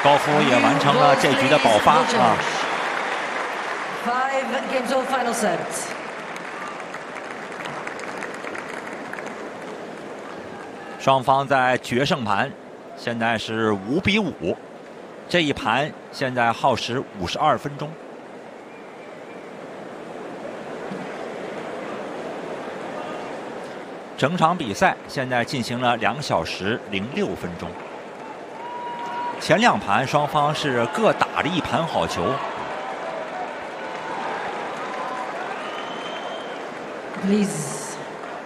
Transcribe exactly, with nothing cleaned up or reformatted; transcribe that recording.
高夫也完成了这局的保发啊。 Five games all final sets. 双方在决胜盘，现在是五比五，这一盘现在耗时五十二分钟。整场比赛现在进行了两小时零六分钟。前两盘双方是各打了一盘好球。 Please.